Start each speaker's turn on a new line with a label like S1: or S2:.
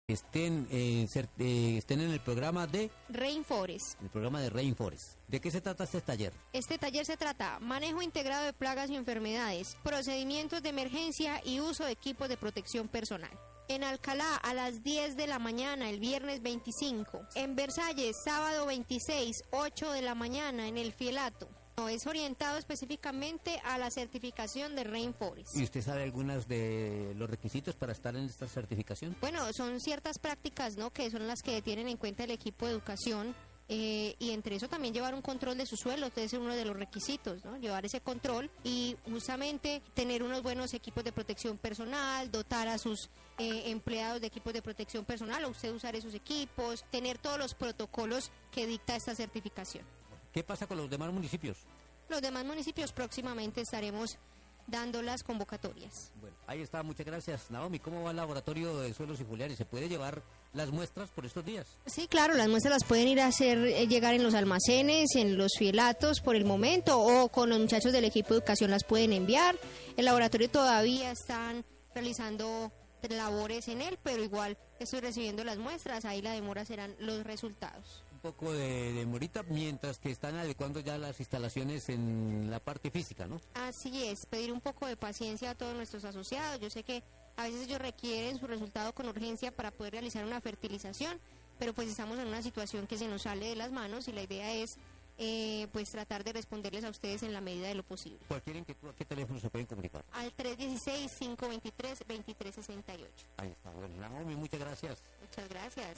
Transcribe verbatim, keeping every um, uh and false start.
S1: estén, eh, ser, eh, estén en el programa de...
S2: Rainforest.
S1: El programa de Rainforest. ¿De qué se trata este taller?
S2: Este taller se trata manejo integrado de plagas y enfermedades, procedimientos de emergencia y uso de equipos de protección personal. En Alcalá a las diez de la mañana, el viernes veinticinco. En Versalles, sábado veintiséis, ocho de la mañana, en el Fielato. No, es orientado específicamente a la certificación de Rainforest.
S1: ¿Y usted sabe algunos de los requisitos para estar en esta certificación?
S2: Bueno, son ciertas prácticas, ¿no?, que son las que tienen en cuenta el equipo de educación. Eh, y entre eso también llevar un control de su suelo, que es uno de los requisitos, ¿no? Llevar ese control y justamente tener unos buenos equipos de protección personal, dotar a sus eh, empleados de equipos de protección personal, o usted usar esos equipos, tener todos los protocolos que dicta esta certificación.
S1: ¿Qué pasa con los demás municipios?
S2: Los demás municipios próximamente estaremos dando las convocatorias.
S1: Bueno, ahí está, muchas gracias. Naomi, ¿cómo va el laboratorio de suelos y foliares? ¿Se puede llevar las muestras por estos días?
S2: Sí, claro, las muestras las pueden ir a hacer eh, llegar en los almacenes, en los fielatos por el momento, o con los muchachos del equipo de educación las pueden enviar. El laboratorio todavía están realizando labores en él, pero igual estoy recibiendo las muestras, ahí la demora serán los resultados.
S1: Un poco de demorita mientras que están adecuando ya las instalaciones en la parte física, ¿no?
S2: Así es, pedir un poco de paciencia a todos nuestros asociados. Yo sé que a veces ellos requieren su resultado con urgencia para poder realizar una fertilización, pero pues estamos en una situación que se nos sale de las manos y la idea es eh, pues tratar de responderles a ustedes en la medida de lo posible.
S1: Cualquier inquietud, ¿a qué teléfono se pueden comunicar?
S2: Al tres uno seis, cinco dos tres, dos tres seis ocho.
S1: Ahí está, bueno, Naomi, muchas gracias.
S2: Muchas gracias.